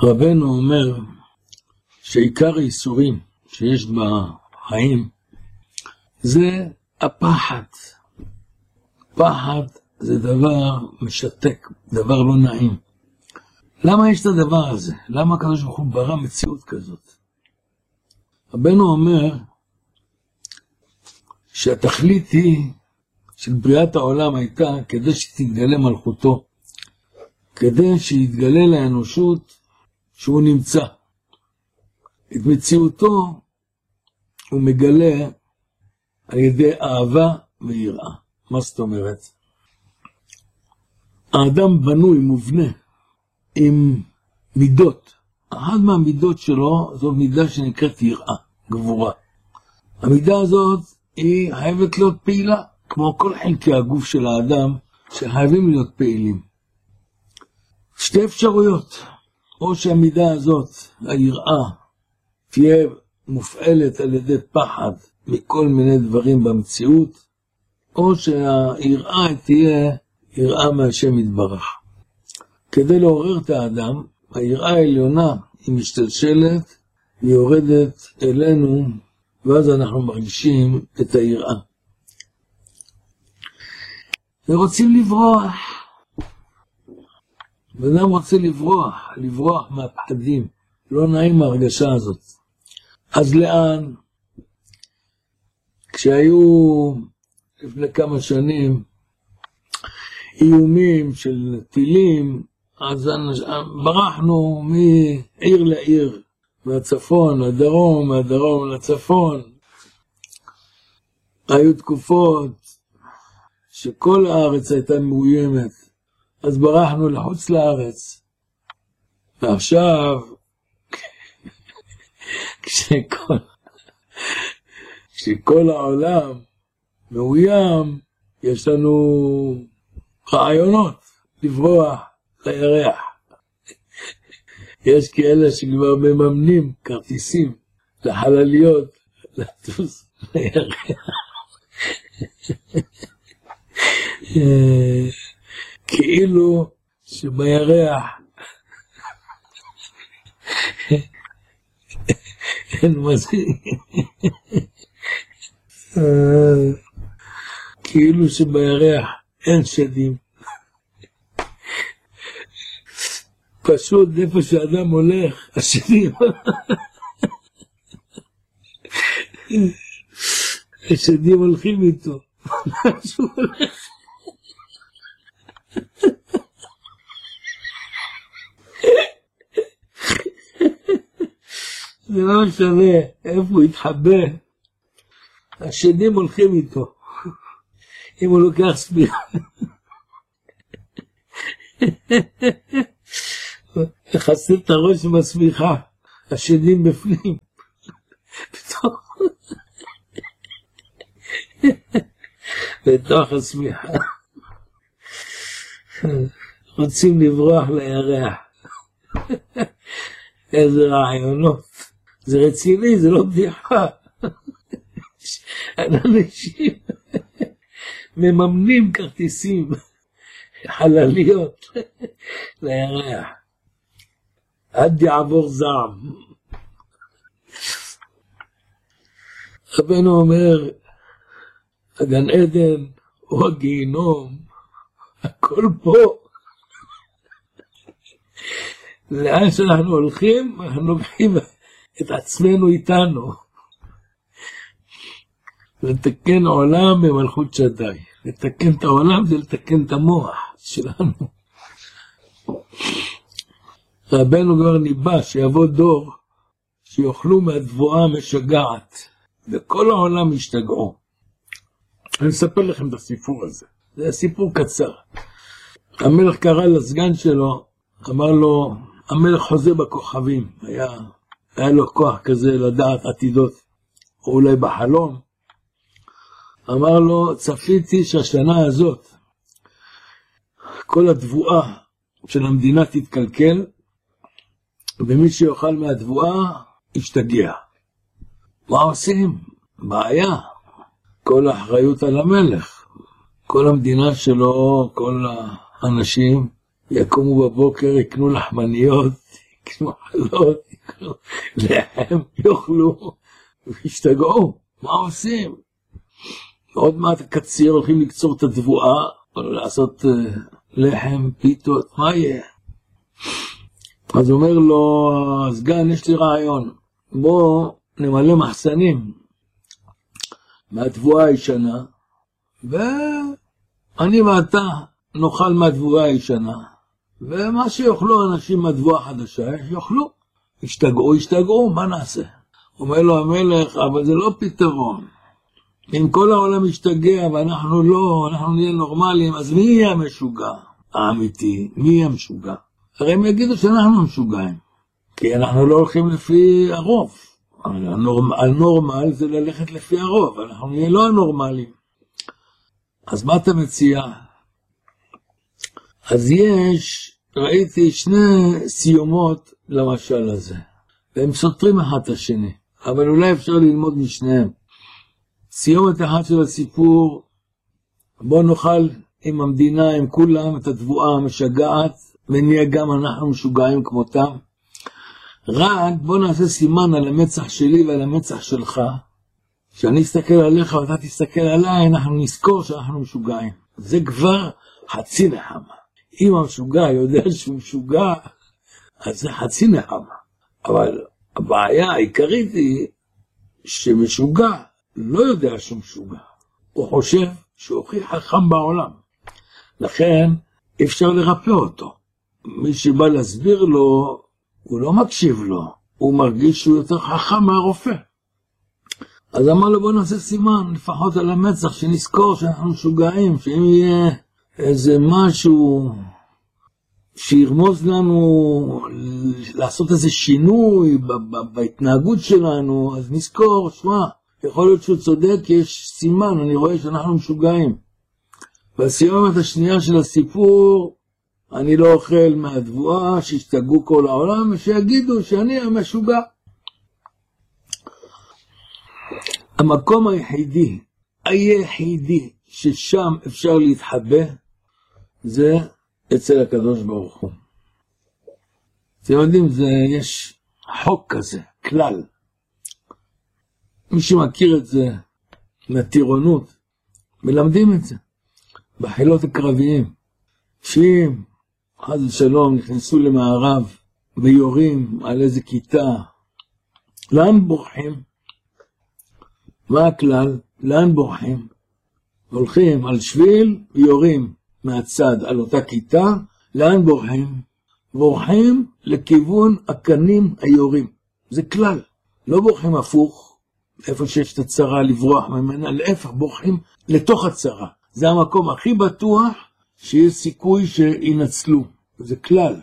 רבנו אומר שעיקר האיסורים שיש בחיים זה הפחד. פחד זה דבר משתק, דבר לא נעים. למה יש את הדבר הזה? למה הקדוש ברוך הוא ברא מציאות כזאת? רבנו אומר שהתכלית היא של בריאת העולם הייתה כדי שתתגלה מלכותו, כדי שיתגלה לאנושות שהוא נמצא. את מציאותו הוא מגלה על ידי אהבה ויראה. מה זאת אומרת? האדם בנוי, מובנה, עם מידות. אחת מהמידות שלו זו מידה שנקראת יראה, גבורה. המידה הזאת היא חייבת להיות פעילה, כמו כל חלקי הגוף של האדם שחייבים להיות פעילים. שתי אפשרויות, או שהמידה הזאת, היראה, תהיה מופעלת על ידי פחד מכל מיני דברים במציאות, או שהיראה תהיה יראה מהשם יתברך. כדי לעורר את האדם, היראה העליונה היא משתלשלת, היא יורדת אלינו, ואז אנחנו מרגישים את היראה. ורוצים לברוח. ואדם רוצה לברוח מהפחדים. לא נעים ההרגשה הזאת. אז לאן? כשהיו לפני כמה שנים איומים של טילים, אז ברחנו מעיר לעיר, מהצפון לדרום, מהדרום לצפון. היו תקופות שכל הארץ הייתה מאוימת, אז ברחנו לחוץ לארץ. ועכשיו, כשכל העולם מאוים, יש לנו רעיונות לברוח לירח. יש כאלה שכבר מממנים כרטיסים לחלליות לטוס לירח. כאילו שבירח אין מזיק. כאילו שבירח אין שדים. פשוט איפה שאדם הולך, השדים. השדים הולכים איתו. משהו הולך. זה לא משנה איפה הוא יתחבא. השדים הולכים איתו. אם הוא לוקח ספירה. לחסל את הראש עם הסמיכה. השדים בפנים. בתוך הסמיכה. רוצים לברוח לירח. איזה רעיונות. זה רציני, זה לא בדיחה. אנשים מממנים כרטיסים חלליות לירח. עד יעבור זעם. רבנו אומר, הגן עדן או הגיהינום, הכל פה. לאן שאנחנו הולכים, אנחנו לוקחים את עצמנו איתנו. לתקן עולם במלכות שדי. לתקן את העולם זה לתקן את המוח שלנו. רבנו כבר ניבא שיבוא דור שיוכלו מהתבואה המשגעת. וכל העולם ישתגעו. אני אספר לכם את הסיפור הזה. זה סיפור קצר. המלך קרא לסגן שלו, אמר לו, המלך חוזה בכוכבים. היה לו כוח כזה לדעת עתידות, או אולי בחלום. אמר לו, צפיתי שהשנה הזאת, כל התבואה של המדינה תתקלקל, ומי שיוכל מהתבואה ישתגע. מה עושים? בעיה. כל האחריות על המלך. כל המדינה שלו, כל האנשים יקומו בבוקר, יקנו לחמניות, יקנו חלות, יקנו לחם, יאכלו, וישתגעו. מה עושים? עוד מעט הקציר הולכים לקצור את התבואה, או לעשות לחם, פיתות, מה יהיה? אז הוא אומר לו, סגן, יש לי רעיון, בוא נמלא מחסנים מהתבואה הישנה, ואני ואתה נאכל מהתבואה הישנה, ומה שיאכלו אנשים מהתבואה החדשה, יאכלו, ישתגעו, מה נעשה? אומר לו המלך, אבל זה לא פתרון. אם כל העולם משתגע ואנחנו לא, אנחנו נהיה נורמליים, אז מי יהיה המשוגע האמיתי? מי יהיה המשוגע? הרי הם יגידו שאנחנו משוגעים, כי אנחנו לא הולכים לפי הרוב. הנורמל זה ללכת לפי הרוב, אנחנו נהיה לא הנורמליים. אז מה אתה מציע? אז ראיתי שני סיומות למשל הזה, והם סותרים אחד את השני, אבל אולי אפשר ללמוד משניהם. סיומת אחת של הסיפור, בוא נאכל עם המדינה, עם כולם, את התבואה המשגעת, ונהיה גם אנחנו משוגעים כמותם. רק בוא נעשה סימן על המצח שלי ועל המצח שלך, שאני אסתכל עליך ואתה תסתכל עליי, אנחנו נזכור שאנחנו משוגעים. זה כבר חצי נחמה. אם המשוגע יודע שהוא משוגע, אז זה חצי נחמה. אבל הבעיה העיקרית היא שמשוגע לא יודע שהוא משוגע. הוא חושב שהוא הכי חכם בעולם. לכן אפשר לרפא אותו. מי שבא להסביר לו, הוא לא מקשיב לו. הוא מרגיש שהוא יותר חכם מהרופא. אז אמר לו בוא נעשה סימן, לפחות על המצח, שנזכור שאנחנו משוגעים, שאם יהיה איזה משהו שירמוז לנו לעשות איזה שינוי בהתנהגות שלנו, אז נזכור, שמע, יכול להיות שהוא צודק, כי יש סימן, אני רואה שאנחנו משוגעים. והסיומת השנייה של הסיפור, אני לא אוכל מהתבואה, שישתגעו כל העולם, ושיגידו שאני המשוגע. המקום היחידי ששם אפשר להתחבא, זה אצל הקדוש ברוך הוא. אתם יודעים, יש חוק כזה, כלל. מי שמכיר את זה מהטירונות, מלמדים את זה. בחילות הקרביים, שאם חס ושלום נכנסו למערב ויורים על איזה כיתה, לאן בורחים? מה הכלל? לאן בורחים? הולכים על שביל ויורים מהצד על אותה כיתה, לאן בורחים? בורחים לכיוון הקנים היורים. זה כלל. לא בורחים הפוך, איפה שיש את הצרה לברוח ממנה, להפך בורחים לתוך הצרה. זה המקום הכי בטוח שיש סיכוי שינצלו. זה כלל.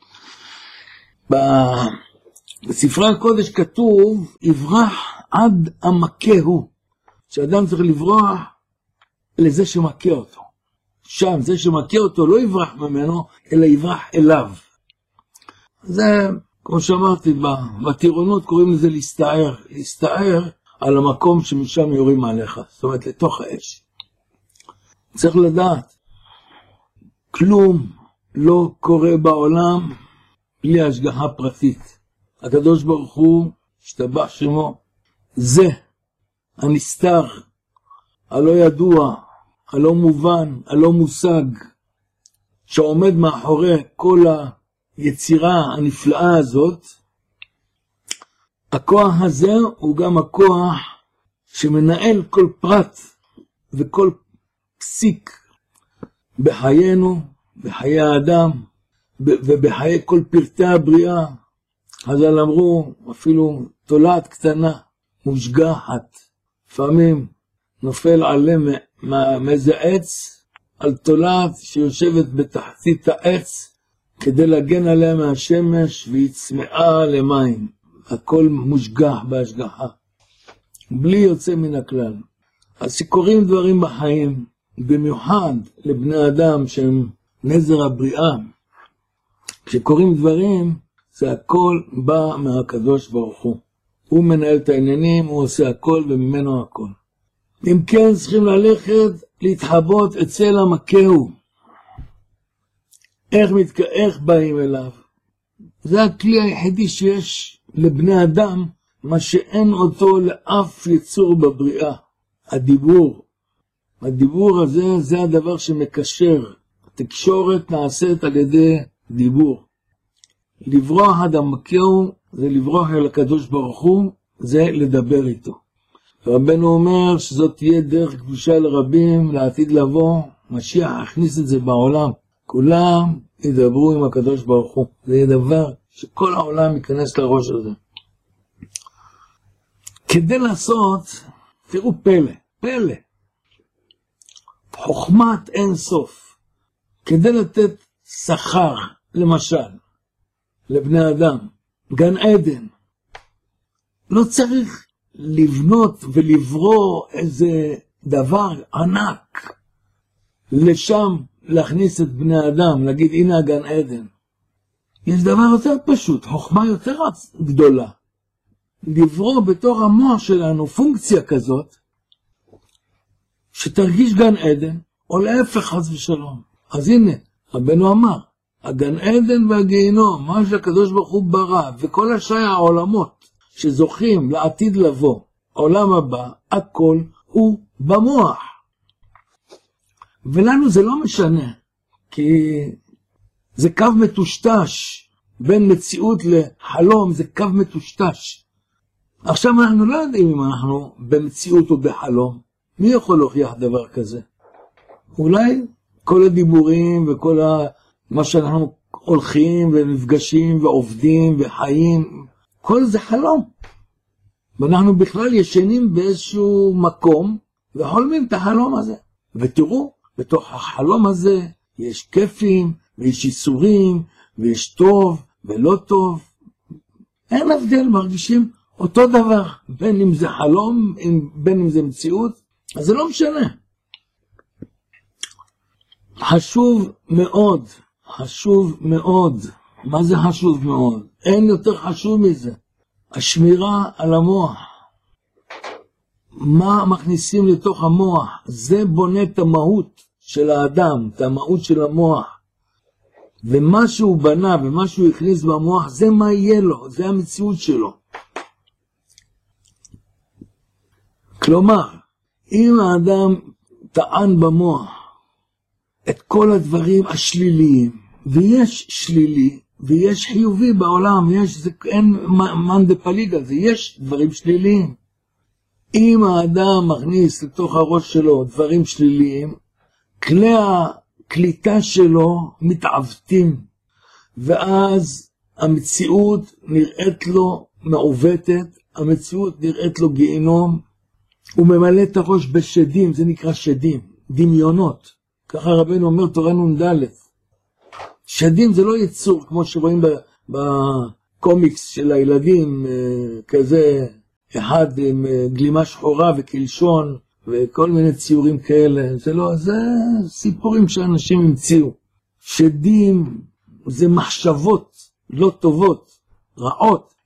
בספרי הקודש כתוב, יברח עד המכהו. שאדם צריך לברוח לזה שמכה אותו. שם, זה שמכה אותו לא יברח ממנו, אלא יברח אליו. זה, כמו שאמרתי, בטירונות קוראים לזה להסתער. להסתער על המקום שמשם יורים עליך. זאת אומרת, לתוך האש. צריך לדעת, כלום לא קורה בעולם בלי השגחה פרטית. הקדוש ברוך הוא, השתבח שמו, זה הנסתר, הלא ידוע, הלא מובן, הלא מושג, שעומד מאחורי כל היצירה הנפלאה הזאת. הכוח הזה הוא גם הכוח שמנהל כל פרט וכל פסיק בחיינו, בחיי האדם, ובחיי כל פרטי הבריאה. חז"ל אמרו, אפילו תולעת קטנה, מושגחת, לפעמים נופל עליהם מאיזה עץ, על תולעת שיושבת בתחתית העץ, כדי להגן עליה מהשמש, והיא צמאה למים. הכל מושגח בהשגחה, בלי יוצא מן הכלל. אז שקוראים דברים בחיים, במיוחד לבני אדם שהם נזר הבריאה, כשקוראים דברים, זה הכל בא מהקדוש ברוך הוא. הוא מנהל את העניינים, הוא עושה הכל וממנו הכל. אם כן, צריכים ללכת להתחבות אצל המכהו. איך באים אליו? זה הכלי היחידי שיש לבני אדם, מה שאין אותו לאף יצור בבריאה. הדיבור. הדיבור הזה זה הדבר שמקשר. התקשורת נעשית על ידי דיבור. לברוח עד עמקהו זה לברוח אל הקדוש ברוך הוא, זה לדבר איתו. רבנו אומר שזאת תהיה דרך קדושה לרבים לעתיד לבוא. משיח הכניס את זה בעולם. כולם ידברו עם הקדוש ברוך הוא. זה יהיה דבר שכל העולם ייכנס לראש הזה. כדי לעשות, תראו פלא, פלא. חוכמת אין סוף. כדי לתת שכר, למשל, לבני אדם, גן עדן, לא צריך לבנות ולברוא איזה דבר ענק, לשם להכניס את בני אדם, להגיד הנה הגן עדן. יש דבר יותר פשוט, חוכמה יותר גדולה. לברוא בתוך המוח שלנו פונקציה כזאת, שתרגיש גן עדן, או להפך חס ושלום. אז הנה, רבנו אמר, הגן עדן והגיהינום, מה שהקדוש ברוך הוא ברא, וכל השאר העולמות שזוכים לעתיד לבוא, עולם הבא, הכל הוא במוח. ולנו זה לא משנה, כי זה קו מטושטש, בין מציאות לחלום זה קו מטושטש. עכשיו אנחנו לא יודעים אם אנחנו במציאות או בחלום. מי יכול להוכיח דבר כזה? אולי כל הדיבורים וכל מה שאנחנו הולכים ונפגשים ועובדים וחיים, כל זה חלום. ואנחנו בכלל ישנים באיזשהו מקום וחולמים את החלום הזה. ותראו, בתוך החלום הזה יש כיפים ויש איסורים ויש טוב ולא טוב. אין הבדל, מרגישים אותו דבר, בין אם זה חלום, בין אם זה מציאות, אז זה לא משנה. חשוב מאוד, חשוב מאוד. מה זה חשוב מאוד? אין יותר חשוב מזה. השמירה על המוח. מה מכניסים לתוך המוח? זה בונה את המהות של האדם, את המהות של המוח. ומה שהוא בנה ומה שהוא הכניס במוח, זה מה יהיה לו, זה המציאות שלו. כלומר, אם האדם טען במוח את כל הדברים השליליים, ויש שלילי ויש חיובי בעולם, אין מן דפליגה, יש דברים שליליים. אם האדם מכניס לתוך הראש שלו דברים שליליים, כלי הקליטה שלו מתעוותים, ואז המציאות נראית לו מעוותת, המציאות נראית לו גיהינום, הוא ממלא את הראש בשדים, זה נקרא שדים, דמיונות. ככה רבנו אומר תורה נ"ד. שדים זה לא יצור כמו שרואים בקומיקס של הילדים, כזה אחד עם גלימה שחורה וקלשון וכל מיני ציורים כאלה. זה לא, זה סיפורים שאנשים המציאו. שדים זה מחשבות לא טובות, רעות,